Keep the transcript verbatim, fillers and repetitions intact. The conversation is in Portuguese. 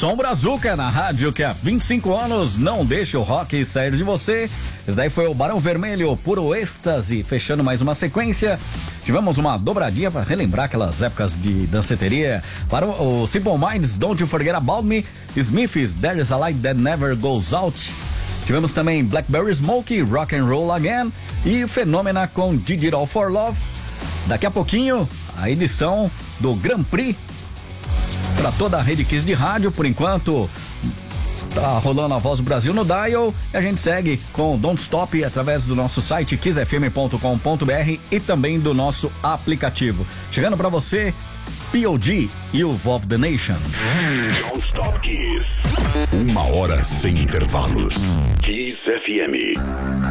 Som Brazuca na rádio que há vinte e cinco anos não deixa o rock sair de você. Esse daí foi o Barão Vermelho, Puro Êxtase. Fechando mais uma sequência, tivemos uma dobradinha para relembrar aquelas épocas de danceteria. Para o, o Simple Minds, Don't You Forget About Me. Smiths, There's a Light That Never Goes Out. Tivemos também Blackberry Smoke, Rock and Roll Again. E Fenômena com Digital for Love. Daqui a pouquinho, a edição do Grand Prix para toda a Rede Kiss de rádio. Por enquanto tá rolando a Voz do Brasil no Dial e a gente segue com Don't Stop através do nosso site kiss f m ponto com ponto b r e também do nosso aplicativo. Chegando para você, P O D e o Evolve the Nation. Don't Stop Kiss. Uma hora sem intervalos. Kiss F M.